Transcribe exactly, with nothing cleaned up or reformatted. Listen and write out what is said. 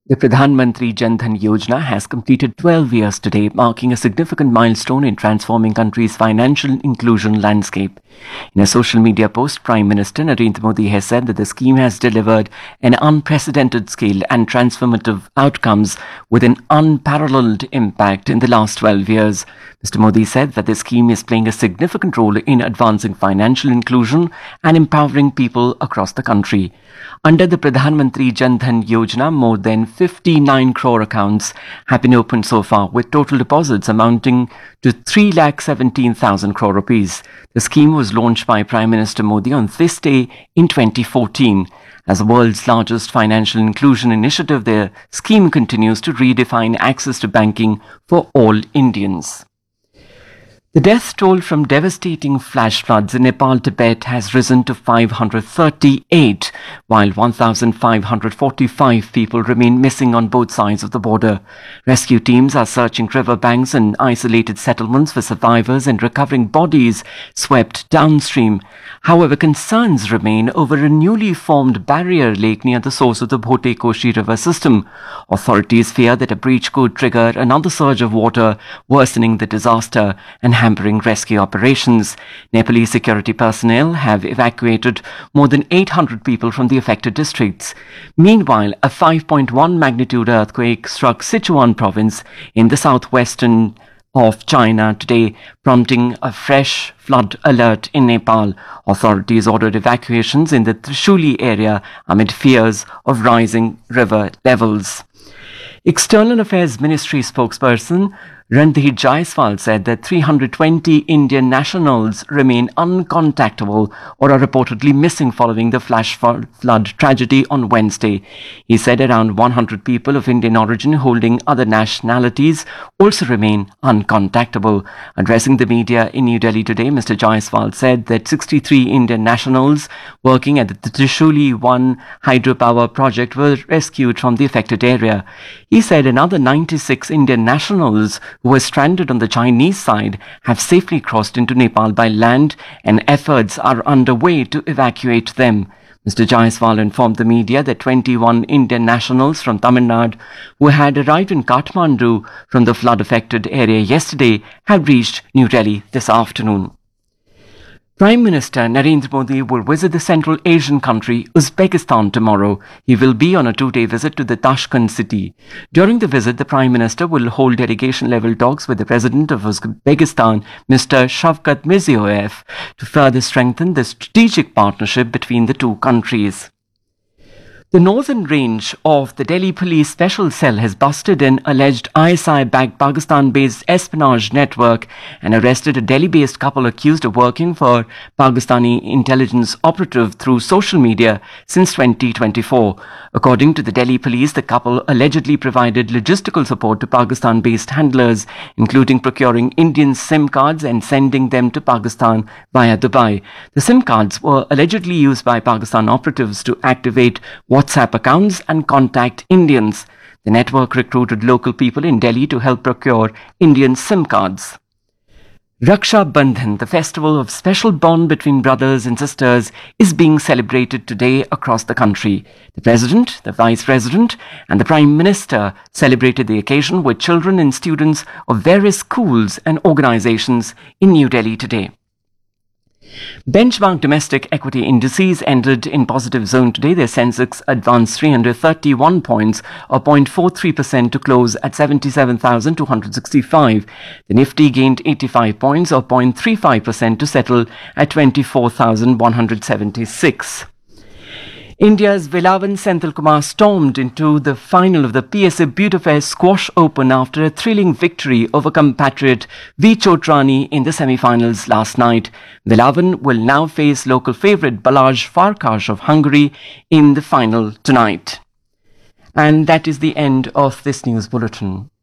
The Pradhan Mantri Jan Dhan Yojana has completed twelve years today, marking a significant milestone in transforming country's financial inclusion landscape. In a social media post, Prime Minister Narendra Modi has said that the scheme has delivered an unprecedented scale and transformative outcomes with an unparalleled impact in the last twelve years. Mister Modi said that the scheme is playing a significant role in advancing financial inclusion and empowering people across the country. Under the Pradhan Mantri Jan Dhan Yojana, more than fifty-nine crore accounts have been opened so far, with total deposits amounting to three lakh seventeen thousand crore rupees. The scheme was launched by Prime Minister Modi on this day in twenty fourteen. As the world's largest financial inclusion initiative, the scheme continues to redefine access to banking for all Indians. The death toll from devastating flash floods in Nepal, Tibet has risen to five hundred thirty-eight, while one thousand five hundred forty-five people remain missing on both sides of the border. Rescue teams are searching riverbanks and isolated settlements for survivors and recovering bodies swept downstream. However, concerns remain over a newly formed barrier lake near the source of the Bhote Koshi river system. Authorities fear that a breach could trigger another surge of water, worsening the disaster and hampering rescue operations. Nepalese security personnel have evacuated more than eight hundred people from the affected districts. Meanwhile, a five point one magnitude earthquake struck Sichuan province in the southwestern of China today, prompting a fresh flood alert in Nepal. Authorities ordered evacuations in the Trishuli area amid fears of rising river levels. External Affairs Ministry spokesperson Randhir Jaiswal said that three hundred twenty Indian nationals remain uncontactable or are reportedly missing following the flash flood tragedy on Wednesday. He said around one hundred people of Indian origin holding other nationalities also remain uncontactable. Addressing the media in New Delhi today, Mister Jaiswal said that sixty-three Indian nationals working at the Trishuli one hydropower project were rescued from the affected area. He said another ninety-six Indian nationals who were stranded on the Chinese side have safely crossed into Nepal by land, and efforts are underway to evacuate them. Mister Jaiswal informed the media that twenty-one Indian nationals from Tamil Nadu who had arrived in Kathmandu from the flood-affected area yesterday have reached New Delhi this afternoon. Prime Minister Narendra Modi will visit the Central Asian country Uzbekistan tomorrow. He will be on a two-day visit to the Tashkent city. During the visit, the Prime Minister will hold delegation-level talks with the President of Uzbekistan, Mister Shavkat Mirziyoyev, to further strengthen the strategic partnership between the two countries. The northern range of the Delhi Police Special Cell has busted an alleged I S I-backed Pakistan-based espionage network and arrested a Delhi-based couple accused of working for Pakistani intelligence operative through social media since twenty twenty-four. According to the Delhi police, the couple allegedly provided logistical support to Pakistan-based handlers, including procuring Indian SIM cards and sending them to Pakistan via Dubai. The SIM cards were allegedly used by Pakistan operatives to activate WhatsApp accounts and contact Indians. The network recruited local people in Delhi to help procure Indian SIM cards. Raksha Bandhan, the festival of special bond between brothers and sisters, is being celebrated today across the country. The President, the Vice President and the Prime Minister celebrated the occasion with children and students of various schools and organizations in New Delhi today. Benchmark domestic equity indices ended in positive zone today. The Sensex advanced three hundred thirty-one points or zero point four three percent to close at seventy-seven thousand two hundred sixty-five. The Nifty gained eighty-five points or zero point three five percent to settle at twenty-four thousand one hundred seventy-six. India's Velavan Senthilkumar stormed into the final of the P S A Butterfair Squash Open after a thrilling victory over compatriot V. Chotrani in the semi-finals last night. Velavan will now face local favourite Balázs Farkas of Hungary in the final tonight. And that is the end of this news bulletin.